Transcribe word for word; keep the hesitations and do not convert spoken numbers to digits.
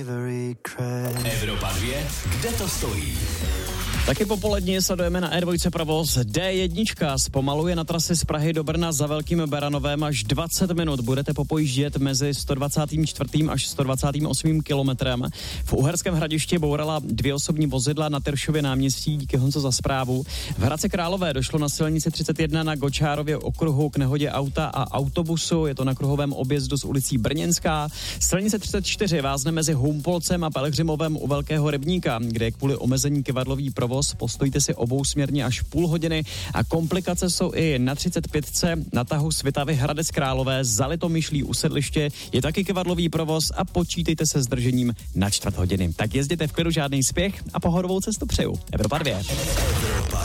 Evropa dvě, kde to stojí? Taky popolední sledujeme na é dva provoz. dé jedna zpomaluje na trase z Prahy do Brna za Velkým Baranovem až dvacet minut. Budete popojíždět mezi sto dvacet čtyři až sto dvacet osm kilometrem. V Uherském Hradišti bourala dvě osobní vozidla na Teršově náměstí, díky Honzo za zprávu. V Hradci Králové došlo na silnici třicet jedna na Gočárově okruhu k nehodě auta a autobusu. Je to na kruhovém objezdu s ulicí Brněnská. Silnice třicet čtyři vázne mezi Humpolcem a Pelhřimovem u Velkého rybníka, kde je kvůli omezení kyvadlový provoz. Postojíte si obousměrně až půl hodiny a komplikace jsou i na třicet pět na tahu Svitavy Hradec Králové, za Litomyšlí u sedliště je taky kyvadlový provoz a počítejte se zdržením na čtvrt hodiny. Tak jezděte v klidu, žádný spěch a pohodovou cestu přeju. Evropa dvě.